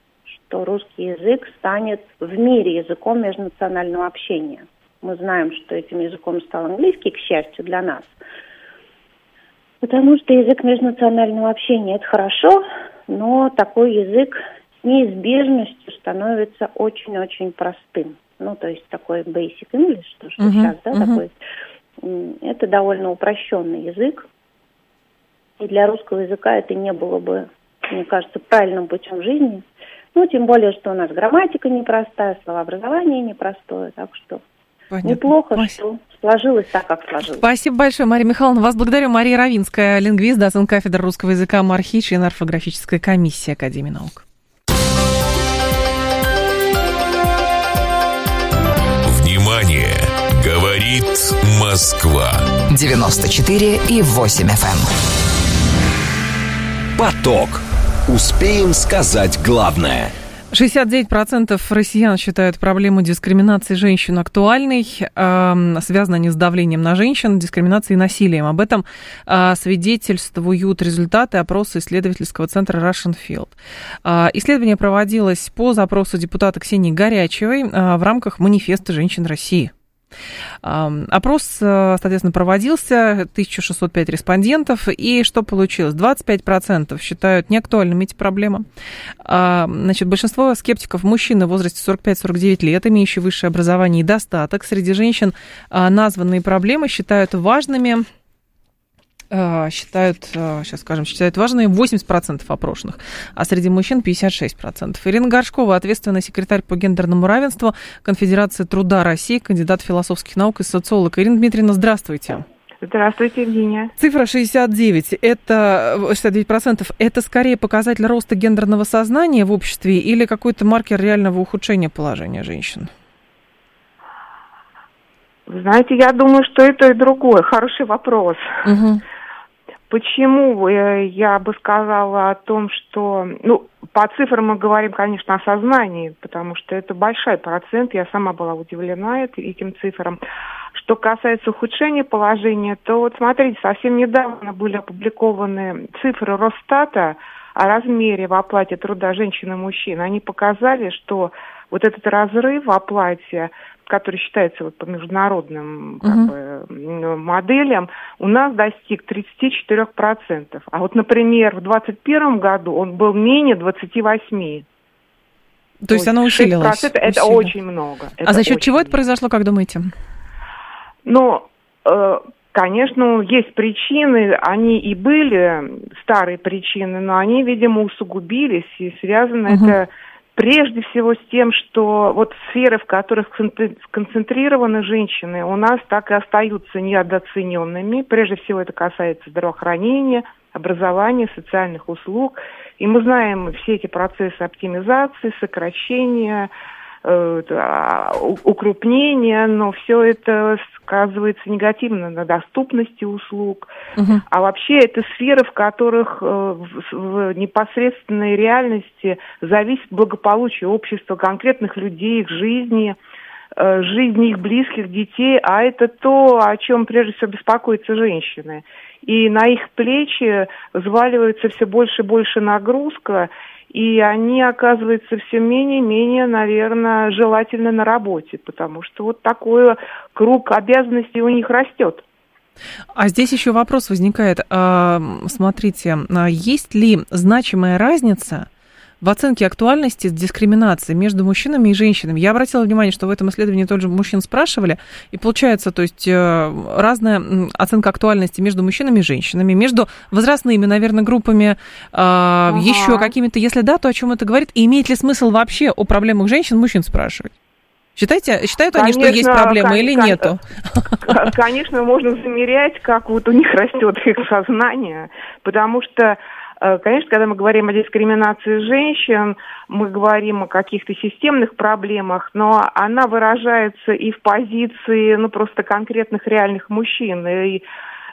что русский язык станет в мире языком межнационального общения. Мы знаем, что этим языком стал английский, к счастью, для нас. Потому что язык межнационального общения – это хорошо, но такой язык с неизбежностью становится очень-очень простым. Ну, то есть такой basic English, то, что uh-huh, сейчас, да, uh-huh. такой, это довольно упрощенный язык. И для русского языка это не было бы, мне кажется, правильным путем жизни. Ну, тем более, что у нас грамматика непростая, словообразование непростое, так что понятно. Неплохо, Спасибо. Что сложилось так, как сложилось. Спасибо большое, Мария Михайловна. Вас благодарю. Мария Равинская, лингвист, доцент кафедры русского языка МАРХИ, член орфографической комиссии Академии наук. Внимание! Говорит Москва. девяносто четыре и восемь эф эм. Поток. Успеем сказать главное. шестьдесят девять процентов россиян считают проблему дискриминации женщин актуальной. Э, связано не с давлением на женщин, дискриминацией и насилием. Об этом э, свидетельствуют результаты опроса исследовательского центра Russian Field. Э, исследование проводилось по запросу депутата Ксении Горячевой э, в рамках манифеста женщин России. Опрос, соответственно, проводился, тысяча шестьсот пять респондентов, и что получилось? двадцать пять процентов считают неактуальными эти проблемы. Значит, большинство скептиков мужчины в возрасте сорок пять - сорок девять лет, имеющие высшее образование и достаток. Среди женщин названные проблемы считают важными, считают, сейчас скажем, считают важными восемьдесят процентов опрошенных, а среди мужчин пятьдесят шесть процентов. Ирина Горшкова, ответственный секретарь по гендерному равенству Конфедерации труда России, кандидат философских наук и социолог. Ирина Дмитриевна, здравствуйте. Здравствуйте, Евгения. Цифра шестьдесят девять, это, шестьдесят девять процентов, это скорее показатель роста гендерного сознания в обществе или какой-то маркер реального ухудшения положения женщин? Вы знаете, я думаю, что это и другое. Хороший вопрос. Угу. Почему я бы сказала о том, что... Ну, по цифрам мы говорим, конечно, о сознании, потому что это большой процент. Я сама была удивлена этим цифрам. Что касается ухудшения положения, то вот смотрите, совсем недавно были опубликованы цифры Росстата о размере в оплате труда женщин и мужчин. Они показали, что вот этот разрыв в оплате, который считается вот по международным как uh-huh. бы, моделям, у нас достиг тридцать четыре процента. А вот, например, в двадцать первом году он был менее двадцать восемь процентов. То, То есть оно усилилось? Это усилилось. Очень много. Это а за счет чего много. Это произошло, как думаете? Ну, э, конечно, есть причины, они и были старые причины, но они, видимо, усугубились, и связано uh-huh. это... Прежде всего с тем, что вот сферы, в которых сконцентрированы женщины, у нас так и остаются недооцененными. Прежде всего это касается здравоохранения, образования, социальных услуг. И мы знаем все эти процессы оптимизации, сокращения, укрупнения, но все это сказывается негативно на доступности услуг. Uh-huh. А вообще это сферы, в которых в непосредственной реальности зависит благополучие общества, конкретных людей, их жизни, жизни их близких, детей, а это то, о чем прежде всего беспокоятся женщины. И на их плечи взваливается все больше и больше нагрузка, и они оказываются все менее и менее, наверное, желательны на работе, потому что вот такой круг обязанностей у них растет. А здесь еще вопрос возникает. Смотрите, есть ли значимая разница в оценке актуальности дискриминации между мужчинами и женщинами? Я обратила внимание, что в этом исследовании тоже мужчин спрашивали, и получается, то есть разная оценка актуальности между мужчинами и женщинами, между возрастными, наверное, группами, ага. еще какими-то, если да, то о чем это говорит, и имеет ли смысл вообще о проблемах женщин мужчин спрашивать? Считаете, считают конечно, они, что есть проблемы кон- или кон- нету? Конечно, можно замерять, как вот у них растет их сознание, потому что конечно, когда мы говорим о дискриминации женщин, мы говорим о каких-то системных проблемах, но она выражается и в позиции, ну, просто конкретных реальных мужчин. И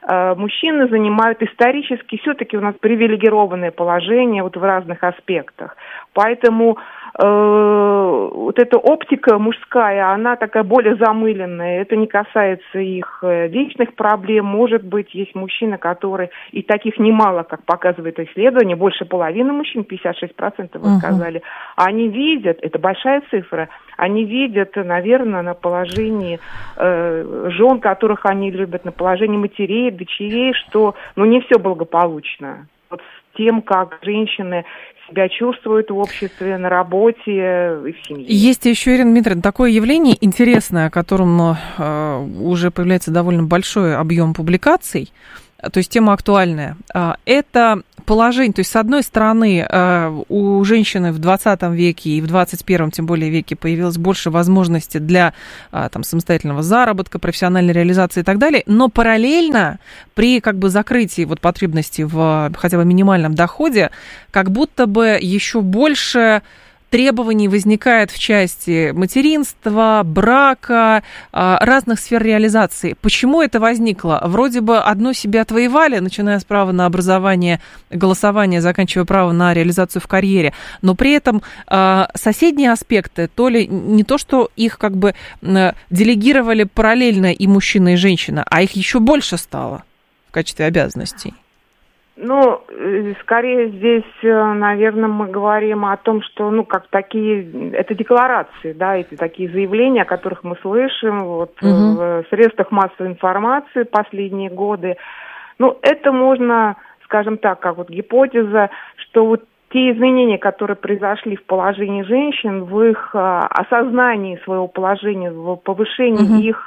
э, мужчины занимают исторически все-таки у нас привилегированное положение вот в разных аспектах. Поэтому э, вот эта оптика мужская, она такая более замыленная. Это не касается их личных проблем. Может быть, есть мужчины, которые, и таких немало, как показывает исследование, больше половины мужчин, пятьдесят шесть процентов вы сказали, uh-huh. они видят, это большая цифра, они видят, наверное, на положении э, жен, которых они любят, на положении матерей, дочерей, что ну, не все благополучно. Вот с тем, как женщины себя чувствуют в обществе, на работе и в семье. Есть еще, Ирина Дмитриевна, такое явление интересное, о котором э, уже появляется довольно большой объем публикаций, то есть тема актуальная. Это положение, то есть с одной стороны у женщины в двадцатом веке и в двадцать первом, тем более, веке появилось больше возможностей для там, самостоятельного заработка, профессиональной реализации и так далее, но параллельно при как бы закрытии вот потребности в хотя бы минимальном доходе как будто бы еще больше требований возникает в части материнства, брака, разных сфер реализации. Почему это возникло? Вроде бы одно себе отвоевали, начиная с права на образование, голосование, заканчивая право на реализацию в карьере, но при этом соседние аспекты, то ли не то, что их как бы делегировали параллельно и мужчина, и женщина, а их еще больше стало в качестве обязанностей. Ну, скорее здесь, наверное, мы говорим о том, что, ну, как такие, это декларации, да, эти такие заявления, о которых мы слышим вот, угу. в средствах массовой информации последние годы. Ну, это можно, скажем так, как вот гипотеза, что вот те изменения, которые произошли в положении женщин, в их а, осознании своего положения, в повышении угу. их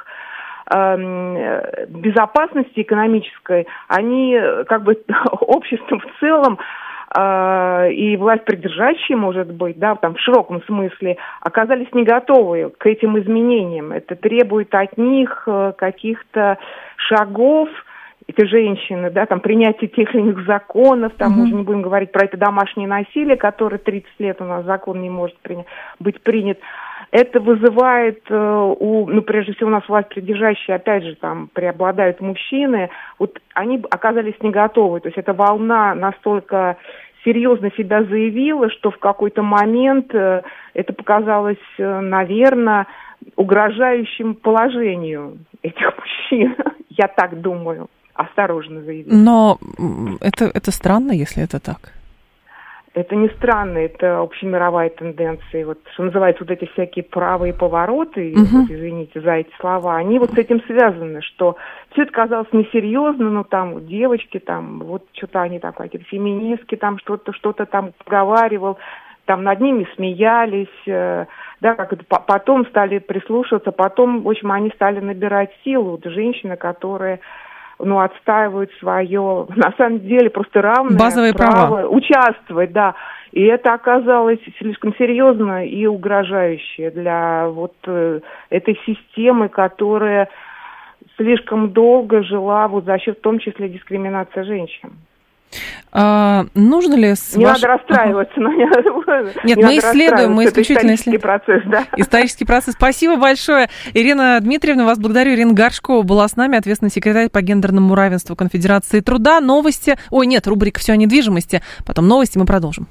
безопасности экономической, они как бы обществом в целом э, и власть придержащие, может быть, да, там в широком смысле, оказались не готовы к этим изменениям. Это требует от них каких-то шагов, эти женщины, да, там принятие тех или иных законов, там mm-hmm. мы уже не будем говорить про это домашнее насилие, которое тридцать лет у нас закон не может приня- быть принят. Это вызывает э, у, ну, прежде всего, у нас власть придержащие, опять же, там, преобладают мужчины, вот они оказались не готовы, то есть эта волна настолько серьезно себя заявила, что в какой-то момент э, это показалось, э, наверное, угрожающим положению этих мужчин, я так думаю, осторожно заявить. Но это, это странно, если это так. Это не странно, это общемировая тенденция. Вот, что называется, вот эти всякие правые повороты, uh-huh. вот, извините за эти слова, они вот с этим связаны, что все это казалось несерьезно, ну там вот, девочки, там, вот что-то они там, какие-то феминистки, там что-то, что-то там поговаривал, там над ними смеялись, э, да, как это, потом стали прислушиваться, потом, в общем, они стали набирать силу, вот, женщины, которые... ну, отстаивают свое, на самом деле, просто равное базовые право права. Участвовать, да. И это оказалось слишком серьезно и угрожающе для вот э, этой системы, которая слишком долго жила вот за счет, в том числе, дискриминации женщин. А, нужно ли... Не ваш... надо расстраиваться. Ага. Не, Нет, не мы исследуем, мы исключительно исторический процесс, да. Исторический процесс. Спасибо большое. Ирина Дмитриевна, вас благодарю. Ирина Горшкова была с нами, ответственный секретарь по гендерному равенству Конфедерации труда. Новости... Ой, нет, рубрика «Все о недвижимости». Потом новости, мы продолжим.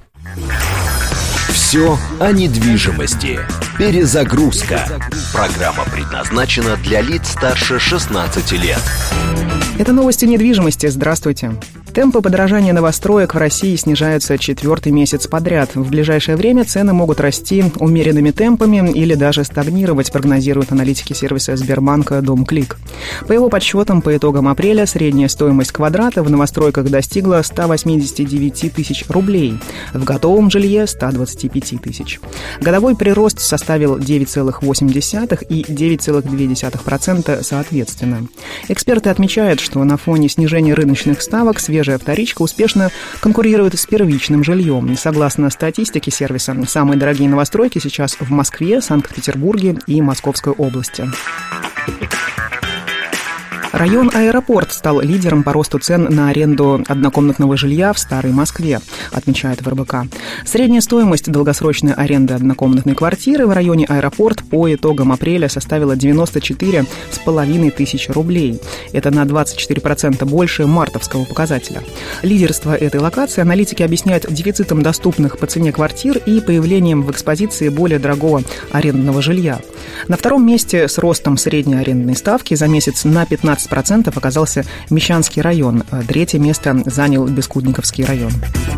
Все о недвижимости. Перезагрузка. Программа предназначена для лиц старше шестнадцати лет. Это новости недвижимости. Здравствуйте. Темпы подорожания новостроек в России снижаются четвертый месяц подряд. В ближайшее время цены могут расти умеренными темпами или даже стагнировать, прогнозируют аналитики сервиса Сбербанка «Дом.Клик». По его подсчетам, по итогам апреля средняя стоимость квадрата в новостройках достигла ста восьмидесяти девяти тысяч рублей, в готовом жилье – ста двадцати пяти тысяч. Годовой прирост составил девять целых восемь десятых и девять целых две десятых процента соответственно. Эксперты отмечают, что на фоне снижения рыночных ставок свежая вторичка успешно конкурирует с первичным жильем. Согласно статистике сервиса, самые дорогие новостройки сейчас в Москве, Санкт-Петербурге и Московской области. Район Аэропорт стал лидером по росту цен на аренду однокомнатного жилья в Старой Москве, отмечает в эр бэ ка. Средняя стоимость долгосрочной аренды однокомнатной квартиры в районе Аэропорт по итогам апреля составила девяносто четыре с половиной тысячи рублей. Это на двадцать четыре процента больше мартовского показателя. Лидерство этой локации аналитики объясняют дефицитом доступных по цене квартир и появлением в экспозиции более дорогого арендного жилья. На втором месте с ростом средней арендной ставки за месяц на пятнадцать процентов оказался Мещанский район. Третье место занял Бескудниковский район.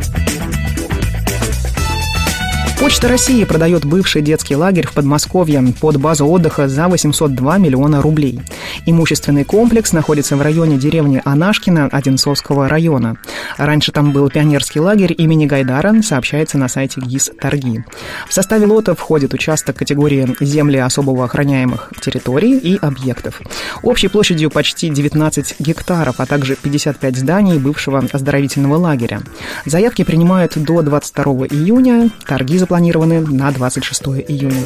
Почта России продает бывший детский лагерь в Подмосковье под базу отдыха за восемьсот два миллиона рублей. Имущественный комплекс находится в районе деревни Анашкино Одинцовского района. Раньше там был пионерский лагерь имени Гайдара, сообщается на сайте ГИС «Торги». В составе лота входит участок категории земли особо охраняемых территорий и объектов. Общей площадью почти девятнадцать гектаров, а также пятьдесят пять зданий бывшего оздоровительного лагеря. Заявки принимают до двадцать второго июня, торги запланированы на двадцать шестого июня.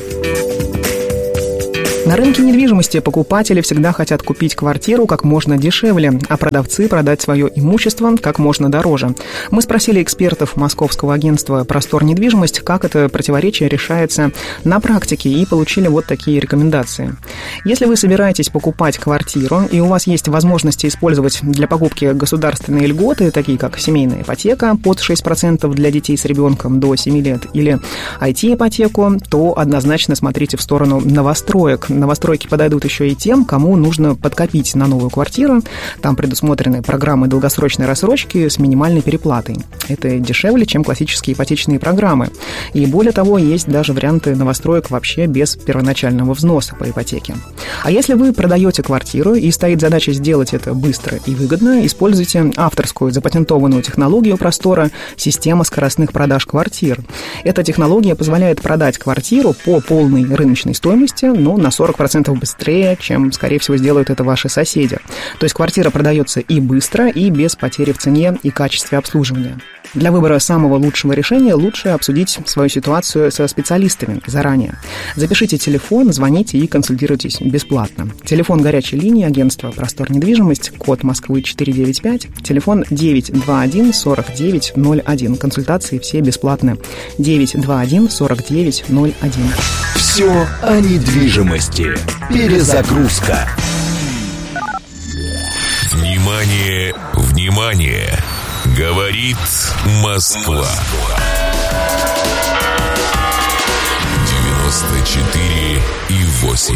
На рынке недвижимости покупатели всегда хотят купить квартиру как можно дешевле, а продавцы продать свое имущество как можно дороже. Мы спросили экспертов московского агентства «Простор недвижимость», как это противоречие решается на практике, и получили вот такие рекомендации. Если вы собираетесь покупать квартиру, и у вас есть возможность использовать для покупки государственные льготы, такие как семейная ипотека под шесть процентов для детей с ребенком до семи лет или ай ти-ипотеку, то однозначно смотрите в сторону новостроек. Новостройки подойдут еще и тем, кому нужно подкопить на новую квартиру. Там предусмотрены программы долгосрочной рассрочки с минимальной переплатой. Это дешевле, чем классические ипотечные программы. И более того, есть даже варианты новостроек вообще без первоначального взноса по ипотеке. А если вы продаете квартиру и стоит задача сделать это быстро и выгодно, используйте авторскую запатентованную технологию Простора «Система скоростных продаж квартир». Эта технология позволяет продать квартиру по полной рыночной стоимости, но на сорок процентов быстрее, чем, скорее всего, сделают это ваши соседи. То есть квартира продается и быстро, и без потери в цене и качестве обслуживания. Для выбора самого лучшего решения лучше обсудить свою ситуацию со специалистами заранее. Запишите телефон, звоните и консультируйтесь бесплатно. Телефон горячей линии агентства «Простор недвижимость», код Москвы четыре девять пять, телефон девять два один сорок девять ноль один. Консультации все бесплатные. девять два один сорок девять ноль один. Все о недвижимости. Перезагрузка. Внимание, внимание! Говорит Москва. девяносто четыре и восемь.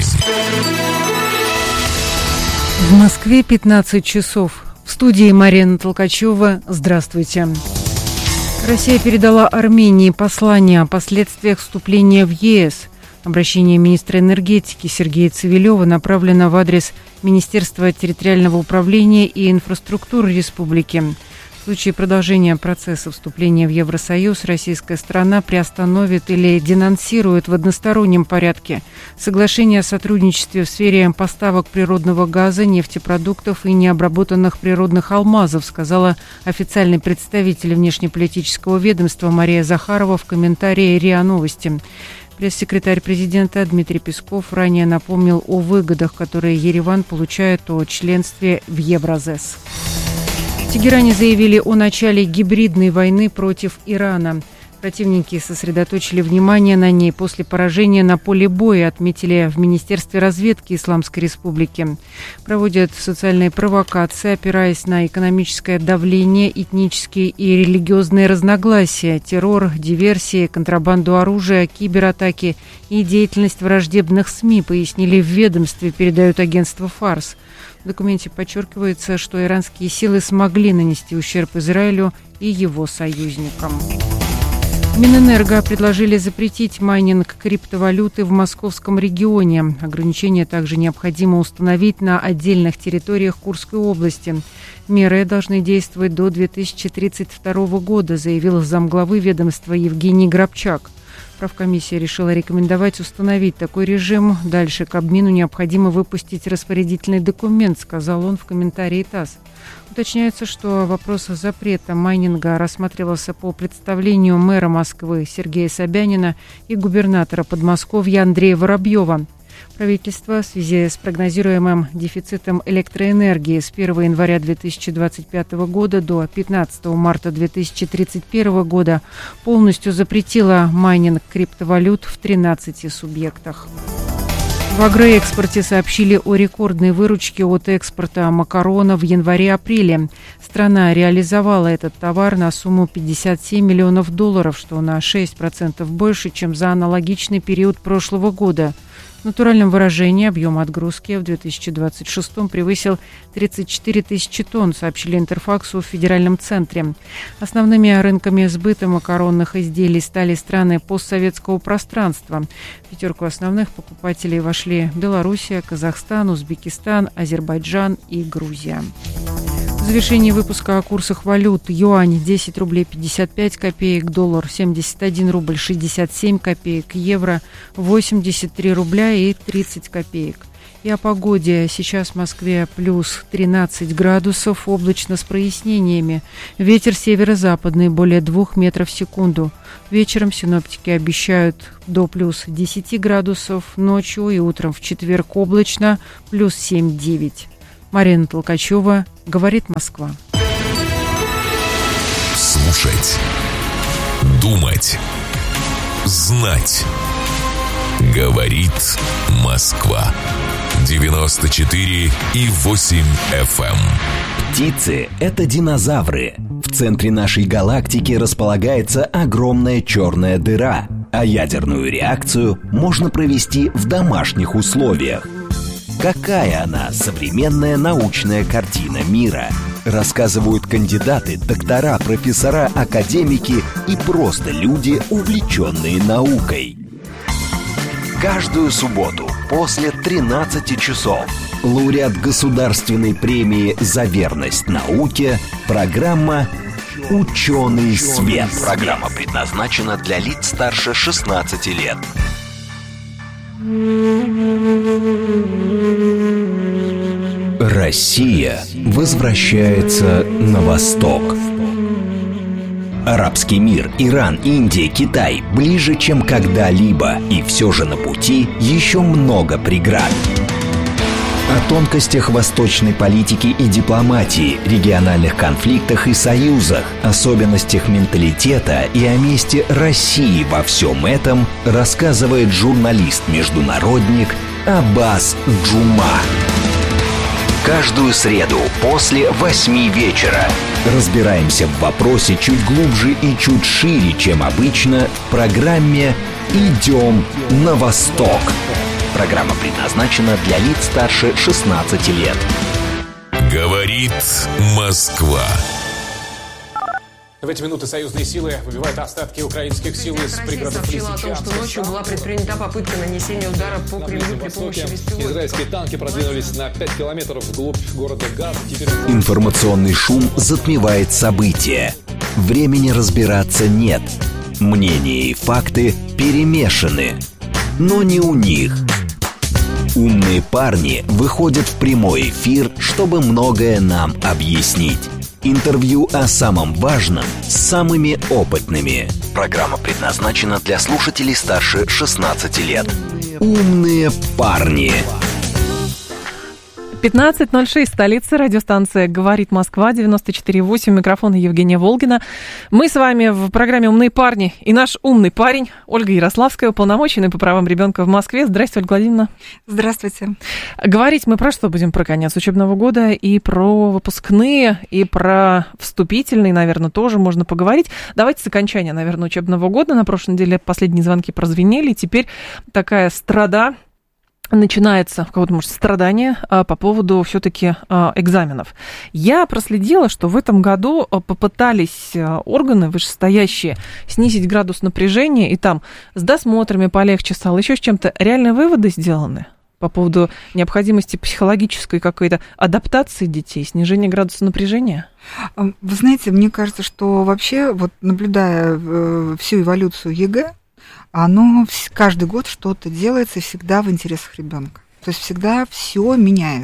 В Москве пятнадцать часов. В студии Марина Толкачева. Здравствуйте. Россия передала Армении послание о последствиях вступления в е эс. Обращение министра энергетики Сергея Цивилева направлено в адрес Министерства территориального управления и инфраструктуры республики. В случае продолжения процесса вступления в Евросоюз российская сторона приостановит или денонсирует в одностороннем порядке соглашение о сотрудничестве в сфере поставок природного газа, нефтепродуктов и необработанных природных алмазов, сказала официальный представитель внешнеполитического ведомства Мария Захарова в комментарии РИА Новости. Пресс-секретарь президента Дмитрий Песков ранее напомнил о выгодах, которые Ереван получает от членства в Евразес. В Тегеране заявили о начале гибридной войны против Ирана. Противники сосредоточили внимание на ней после поражения на поле боя, отметили в Министерстве разведки Исламской Республики. Проводят социальные провокации, опираясь на экономическое давление, этнические и религиозные разногласия, террор, диверсии, контрабанду оружия, кибератаки и деятельность враждебных СМИ, пояснили в ведомстве, передают агентство «Фарс». В документе подчеркивается, что иранские силы смогли нанести ущерб Израилю и его союзникам. Минэнерго предложили запретить майнинг криптовалюты в московском регионе. Ограничения также необходимо установить на отдельных территориях Курской области. Меры должны действовать до две тысячи тридцать второго года, заявил замглавы ведомства Евгений Грабчак. Правкомиссия решила рекомендовать установить такой режим. Дальше Кабмину необходимо выпустить распорядительный документ, сказал он в комментарии ТАСС. Уточняется, что вопрос запрета майнинга рассматривался по представлению мэра Москвы Сергея Собянина и губернатора Подмосковья Андрея Воробьева. Правительство в связи с прогнозируемым дефицитом электроэнергии с первого января две тысячи двадцать пятого года до пятнадцатого марта две тысячи тридцать первого года полностью запретило майнинг криптовалют в тринадцати субъектах. В агроэкспорте сообщили о рекордной выручке от экспорта макарона в январе-апреле. Страна реализовала этот товар на сумму пятьдесят семь миллионов долларов, что на шесть процентов больше, чем за аналогичный период прошлого года. В натуральном выражении объем отгрузки в две тысячи двадцать шестом превысил тридцать четыре тысячи тонн, сообщили Интерфаксу в федеральном центре. Основными рынками сбыта макаронных изделий стали страны постсоветского пространства. В пятерку основных покупателей вошли Белоруссия, Казахстан, Узбекистан, Азербайджан и Грузия. В завершении выпуска о курсах валют. Юань десять рублей пятьдесят пять копеек, доллар семьдесят один рубль шестьдесят семь копеек, евро восемьдесят три рубля и тридцать копеек. И о погоде. Сейчас в Москве плюс тринадцать градусов, облачно с прояснениями. Ветер северо-западный более двух метров в секунду. Вечером синоптики обещают до плюс десяти градусов, ночью и утром в четверг облачно плюс семь-девять. Марина Толкачева, «Говорит Москва». Слушать, думать, знать. Говорит Москва. девяносто четыре и восемь эф эм. Птицы – это динозавры. В центре нашей галактики располагается огромная черная дыра, а ядерную реакцию можно провести в домашних условиях. Какая она, современная научная картина мира? Рассказывают кандидаты, доктора, профессора, академики и просто люди, увлеченные наукой. Каждую субботу после тринадцати часов лауреат государственной премии «За верность науке» программа «Ученый свет». Программа предназначена для лиц старше шестнадцати лет. Россия возвращается на восток. Арабский мир, Иран, Индия, Китай ближе, чем когда-либо, и все же на пути еще много преград. О тонкостях восточной политики и дипломатии, региональных конфликтах и союзах, особенностях менталитета и о месте России во всем этом рассказывает журналист-международник Аббас Джума. Каждую среду после восьми вечера разбираемся в вопросе чуть глубже и чуть шире, чем обычно, в программе «Идем на восток». Программа предназначена для лиц старше шестнадцати лет. Говорит Москва. В эти минуты союзные силы выбивают остатки украинских сил из пригородов Лисичанска. Сообщила о том, что ночью была предпринята попытка нанесения удара по Кремлю при помощи беспилотников. Израильские танки продвинулись на пять километров вглубь города Газ. Теперь... Информационный шум затмевает события. Времени разбираться нет. Мнения и факты перемешаны. Но не у них. Умные парни выходят в прямой эфир, чтобы многое нам объяснить. Интервью о самом важном с самыми опытными. Программа предназначена для слушателей старше шестнадцати лет. Умные парни. пятнадцать ноль шесть, столица, радиостанция «Говорит Москва», девяносто четыре и восемь, микрофон Евгения Волгина. Мы с вами в программе «Умные парни» и наш умный парень Ольга Ярославская, уполномоченная по правам ребенка в Москве. Здравствуйте, Ольга Владимировна. Здравствуйте. Говорить мы про что будем? Про конец учебного года и про выпускные, и про вступительные, наверное, тоже можно поговорить. Давайте с окончания, наверное, учебного года. На прошлой неделе последние звонки прозвенели, теперь такая страда. Начинается какое-то, может, страдание а, по поводу все-таки а, экзаменов. Я проследила, что в этом году попытались а, органы вышестоящие снизить градус напряжения, и там с досмотрами полегче стало, еще с чем-то. Реальные выводы сделаны по поводу необходимости психологической какой-то адаптации детей, снижения градуса напряжения? Вы знаете, мне кажется, что вообще, вот наблюдая всю эволюцию ЕГЭ, оно каждый год что-то делается всегда в интересах ребенка. То есть всегда все меняется.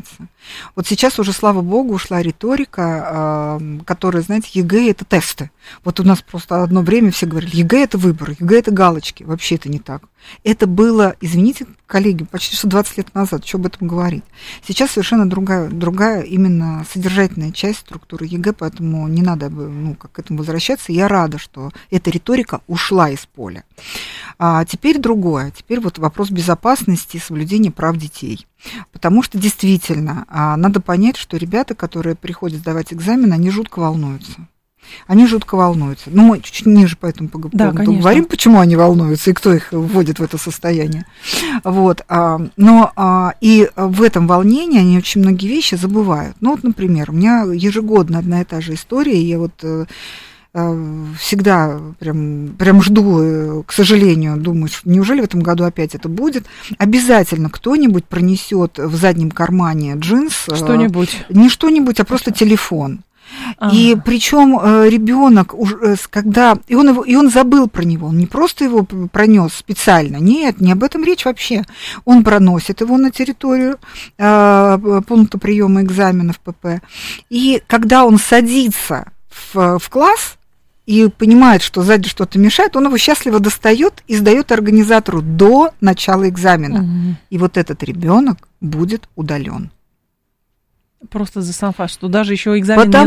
Вот сейчас уже, слава богу, ушла риторика, которая, знаете, ЕГЭ – это тесты. Вот у нас просто одно время все говорили, ЕГЭ – это выборы, ЕГЭ – это галочки. Вообще это не так. Это было, извините, коллеги, почти что двадцать лет назад, что об этом говорить. Сейчас совершенно другая, другая именно содержательная часть структуры ЕГЭ, поэтому не надо ну, как к этому возвращаться. Я рада, что эта риторика ушла из поля. А теперь другое. Теперь вот вопрос безопасности и соблюдения прав детей. Потому что действительно надо понять, что ребята, которые приходят сдавать экзамен, они жутко волнуются. Они жутко волнуются. Ну, мы чуть ниже по этому да, поговорим, почему они волнуются и кто их вводит в это состояние. Вот. Но и в этом волнении они очень многие вещи забывают. Ну, вот, например, у меня ежегодно одна и та же история. Я вот всегда прям, прям жду, к сожалению, думаю, неужели в этом году опять это будет. Обязательно кто-нибудь пронесет в заднем кармане джинс. Что-нибудь. Не что-нибудь, а просто телефон. А-а-а. И причем ребенок, когда и он, его, и он забыл про него, он не просто его пронес специально, нет, не об этом речь вообще. Он проносит его на территорию э, пункта приема экзаменов ПП. И когда он садится в, в класс и понимает, что сзади что-то мешает, он его счастливо достает и сдает организатору до начала экзамена. Угу. И вот этот ребенок будет удален. Просто за сам факт, что даже еще экзамен Потому